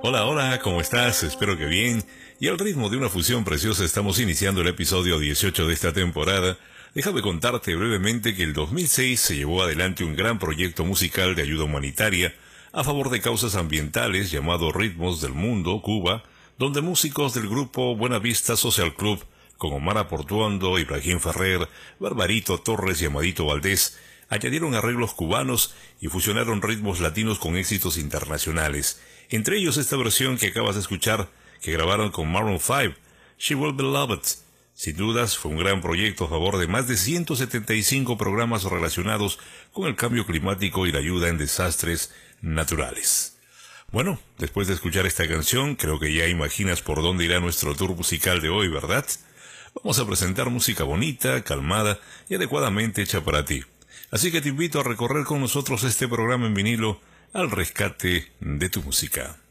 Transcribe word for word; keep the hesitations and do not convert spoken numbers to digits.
Hola, hola, ¿cómo estás? Espero que bien. Y al ritmo de una fusión preciosa estamos iniciando el episodio dieciocho de esta temporada. Déjame contarte brevemente que el dos mil seis se llevó adelante un gran proyecto musical de ayuda humanitaria a favor de causas ambientales llamado Ritmos del Mundo, Cuba, donde músicos del grupo Buena Vista Social Club, con Omar Portuondo, Ibrahim Ferrer, Barbarito Torres y Amadito Valdés, añadieron arreglos cubanos y fusionaron ritmos latinos con éxitos internacionales. Entre ellos esta versión que acabas de escuchar, que grabaron con Maroon cinco, She Will Be Loved. Sin dudas, fue un gran proyecto a favor de más de ciento setenta y cinco programas relacionados con el cambio climático y la ayuda en desastres naturales. Bueno, después de escuchar esta canción, creo que ya imaginas por dónde irá nuestro tour musical de hoy, ¿verdad? Vamos a presentar música bonita, calmada y adecuadamente hecha para ti. Así que te invito a recorrer con nosotros este programa en vinilo al rescate de tu música.